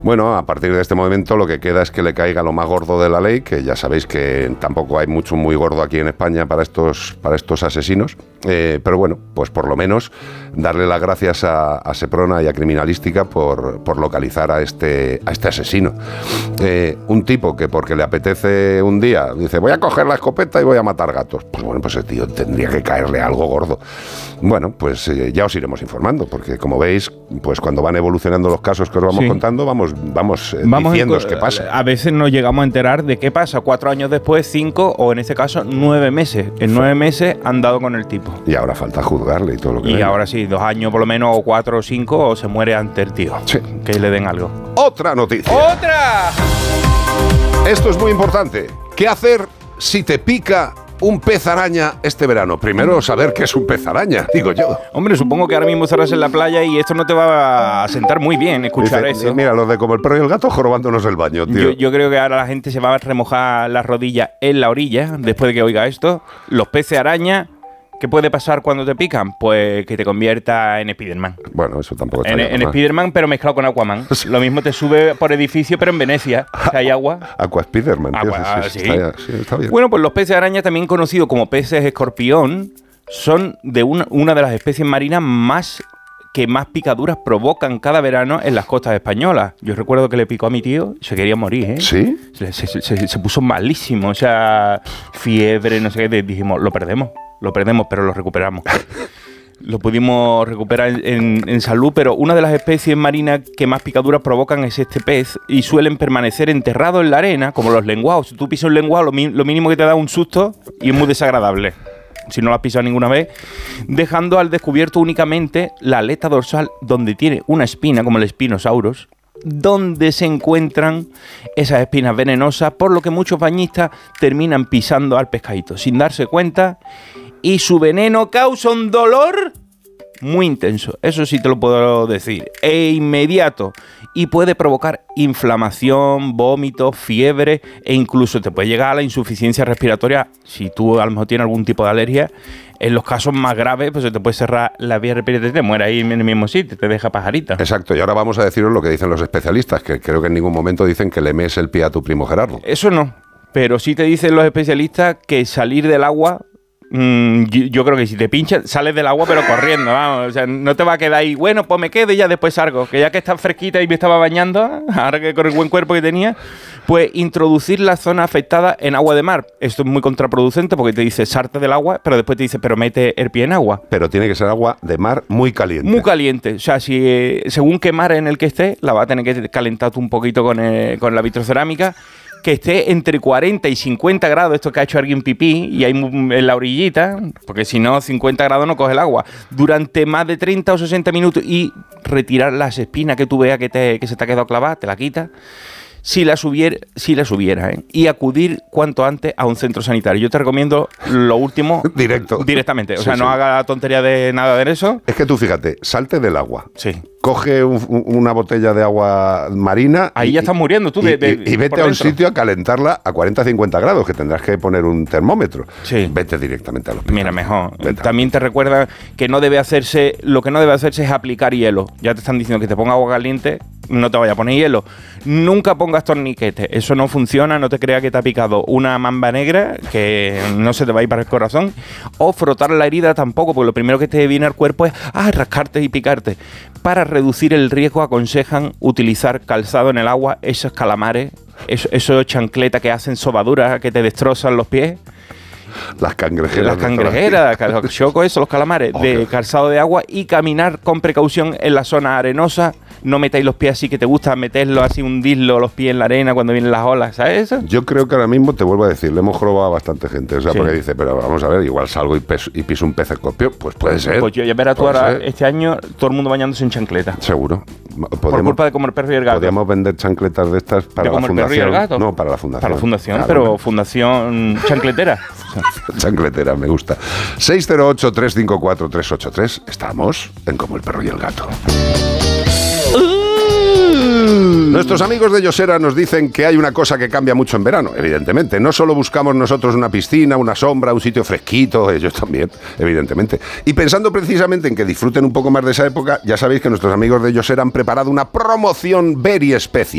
Bueno, a partir de este momento lo que queda es que le caiga lo más gordo de la ley, que ya sabéis que tampoco hay mucho muy gordo aquí en España para estos asesinos, pero bueno, pues por lo menos darle las gracias a Seprona y a Criminalística por localizar a este asesino. Un tipo que porque le apetece un día dice voy a coger la escopeta y voy a matar gatos, pues bueno, pues ese tío tendría que caerle algo gordo. Bueno, pues ya os iremos informando, porque como veis, pues cuando van evolucionando los casos que os vamos contando, vamos diciéndoos qué pasa. A veces nos llegamos a enterar de qué pasa 4 años después, 5 o en este caso 9 meses. En 9 meses han dado con el tipo. Y ahora falta juzgarle y todo lo que Y ahora sí, 2 años por lo menos, o 4 o 5, o se muere ante el tío. Sí. Que le den algo. ¡Otra noticia! ¡Otra! Esto es muy importante. ¿Qué hacer si te pica un pez araña este verano? Primero saber qué es un pez araña, digo yo. Hombre, supongo que ahora mismo estarás en la playa y esto no te va a sentar muy bien escuchar eso. Mira, los de como el perro y el gato jorobándonos el baño, tío. Yo creo que ahora la gente se va a remojar las rodillas en la orilla después de que oiga esto. Los peces araña, ¿qué puede pasar cuando te pican? Pues que te convierta en Spiderman. Bueno, eso tampoco está en Spiderman, pero mezclado con Aquaman. Sí. Lo mismo te sube por edificio, pero en Venecia, que hay agua. Aqua Spiderman, tío. Sí. Está bien. Bueno, pues los peces araña, también conocidos como peces escorpión, son de una de las especies marinas que más picaduras provocan cada verano en las costas españolas. Yo recuerdo que le picó a mi tío y se quería morir, ¿eh? ¿Sí? Se puso malísimo, o sea, fiebre, no sé qué. Dijimos, lo perdemos, pero lo recuperamos. Lo pudimos recuperar en salud, pero una de las especies marinas que más picaduras provocan es este pez y suelen permanecer enterrados en la arena, como los lenguados. Si tú pisas un lenguado, lo mínimo que te da un susto y es muy desagradable. Si no lo has pisado ninguna vez, dejando al descubierto únicamente la aleta dorsal, donde tiene una espina, como el Spinosaurus, donde se encuentran esas espinas venenosas, por lo que muchos bañistas terminan pisando al pescadito sin darse cuenta, y su veneno causa un dolor muy intenso, eso sí te lo puedo decir, e inmediato, y puede provocar inflamación, vómitos, fiebre, e incluso te puede llegar a la insuficiencia respiratoria si tú a lo mejor tienes algún tipo de alergia. En los casos más graves, pues se te puede cerrar la vía respiratoria y te muere ahí en el mismo sitio, te deja pajarita. Exacto, y ahora vamos a deciros lo que dicen los especialistas, que creo que en ningún momento dicen que le mees el pie a tu primo Gerardo. Eso no, pero sí te dicen los especialistas que salir del agua... yo creo que si te pinchan, sales del agua pero corriendo, vamos, o sea, no te va a quedar ahí, bueno, pues me quedo y ya después salgo, que ya que está fresquita y me estaba bañando, ahora que con el buen cuerpo que tenía, pues introducir la zona afectada en agua de mar. Esto es muy contraproducente porque te dice salte del agua, pero después te dice, pero mete el pie en agua. Pero tiene que ser agua de mar muy caliente. Muy caliente, o sea, si según qué mar en el que esté, la va a tener que calentar tú un poquito con la vitrocerámica, que esté entre 40 y 50 grados, esto que ha hecho alguien pipí, y hay en la orillita, porque si no, 50 grados no coge el agua, durante más de 30 o 60 minutos, y retirar las espinas que tú veas que se te ha quedado clavada, te la quitas, si la subiera, ¿eh? Y acudir cuanto antes a un centro sanitario. Yo te recomiendo lo último directamente, o sea, no haga tontería de nada de eso. Es que tú fíjate, salte del agua. Sí. Coge una botella de agua marina. Ahí ya estás muriendo tú. Y vete a un sitio a calentarla a 40-50 grados, que tendrás que poner un termómetro. Sí. Vete directamente al hospital. Mira, mejor. También te recuerda que lo que no debe hacerse es aplicar hielo. Ya te están diciendo que te ponga agua caliente, no te vaya a poner hielo. Nunca pongas torniquetes, eso no funciona, no te creas que te ha picado una mamba negra, que no se te va a ir para el corazón. O frotar la herida tampoco, porque lo primero que te viene al cuerpo es rascarte y picarte. Para reducir el riesgo aconsejan utilizar calzado en el agua, esos calamares, esos chancletas que hacen sobaduras, que te destrozan los pies. Las cangrejeras. Los chocos, los calamares, de calzado de agua, y caminar con precaución en la zona arenosa. No metáis los pies así, que te gusta meterlo así, hundirlo los pies en la arena cuando vienen las olas, ¿sabes eso? Yo creo que ahora mismo, te vuelvo a decir, le hemos jorobado a bastante gente, o sea, porque dice, pero vamos a ver, igual salgo y piso un pez escorpión, pues puede ser. Pues yo ya verás tú ahora, este año, todo el mundo bañándose en chancleta. Seguro. Por culpa de comer perro y el gato. Podríamos vender chancletas de estas para la fundación. No, para la fundación. Para la fundación, claro, pero fundación chancletera. Chancletera, me gusta. 608-354-383. Estamos en Como el perro y el gato. Nuestros amigos de Yosera nos dicen que hay una cosa que cambia mucho en verano, evidentemente. No solo buscamos nosotros una piscina, una sombra, un sitio fresquito, ellos también, evidentemente. Y pensando precisamente en que disfruten un poco más de esa época, ya sabéis que nuestros amigos de Yosera han preparado una promoción very especial.